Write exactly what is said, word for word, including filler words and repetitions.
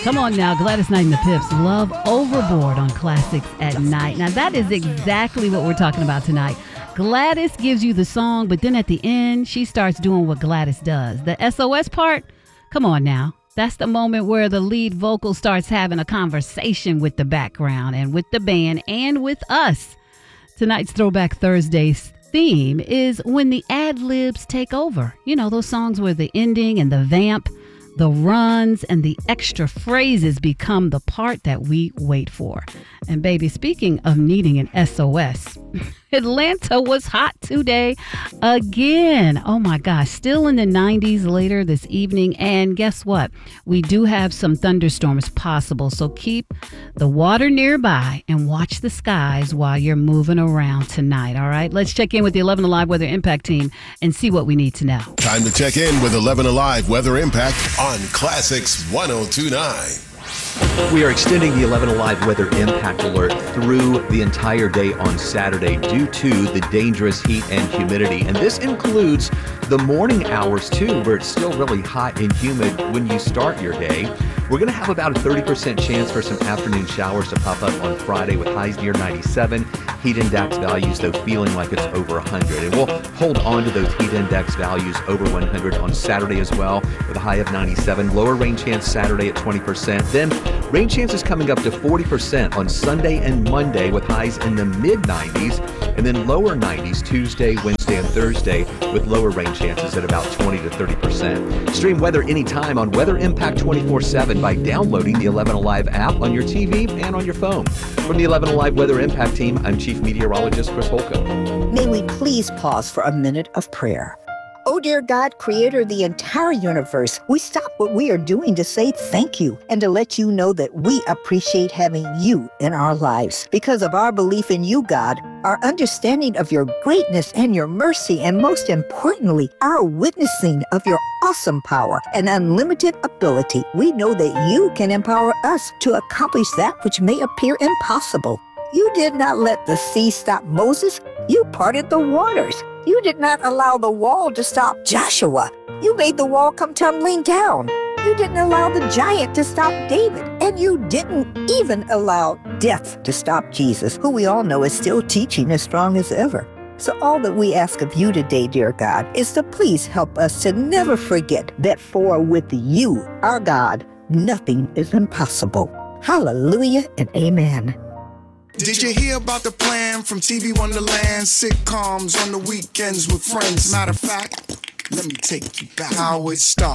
Come on now, Gladys Knight and the Pips, Love Overboard on Classics at Night. Now, that is exactly what we're talking about tonight. Gladys gives you the song, but then at the end, she starts doing what Gladys does. The S O S part, come on now. That's the moment where the lead vocal starts having a conversation with the background and with the band and with us. Tonight's Throwback Thursday's theme is when the ad-libs take over. You know, those songs where the ending and the vamp, the runs, and the extra phrases become the part that we wait for. And baby, speaking of needing an S O S, Atlanta was hot today again. Oh my gosh, still in the nineties later this evening. And guess what? We do have some thunderstorms possible. So keep the water nearby and watch the skies while you're moving around tonight. All right, let's check in with the eleven Alive Weather Impact team and see what we need to know. Time to check in with eleven Alive Weather Impact on Classics one oh two point nine. We are extending the eleven Alive Weather Impact Alert through the entire day on Saturday due to the dangerous heat and humidity. And this includes the morning hours too, where it's still really hot and humid when you start your day. We're going to have about a thirty percent chance for some afternoon showers to pop up on Friday with highs near ninety-seven. Heat index values, though, feeling like it's over one hundred. And we'll hold on to those heat index values over one hundred on Saturday as well with a high of ninety-seven. Lower rain chance Saturday at twenty percent. Then rain chances coming up to forty percent on Sunday and Monday with highs in the mid nineties. And then lower nineties Tuesday, Wednesday, and Thursday with lower rain chances at about twenty to thirty percent. Stream weather anytime on Weather Impact twenty-four seven by downloading the eleven Alive app on your T V and on your phone. From the eleven Alive Weather Impact team, I'm Chief Meteorologist Chris Holcomb. May we please pause for a minute of prayer. Oh, dear God, creator of the entire universe, we stop what we are doing to say thank you and to let you know that we appreciate having you in our lives. Because of our belief in you, God, our understanding of your greatness and your mercy, and most importantly, our witnessing of your awesome power and unlimited ability, we know that you can empower us to accomplish that which may appear impossible. You did not let the sea stop Moses. You parted the waters. You did not allow the wall to stop Joshua. You made the wall come tumbling down. You didn't allow the giant to stop David. And you didn't even allow death to stop Jesus, who we all know is still teaching as strong as ever. So all that we ask of you today, dear God, is to please help us to never forget that for with you, our God, nothing is impossible. Hallelujah and amen. Did you hear about the plan from T V Wonderland? Sitcoms on the weekends with friends. Matter of fact, let me take you back. How it started.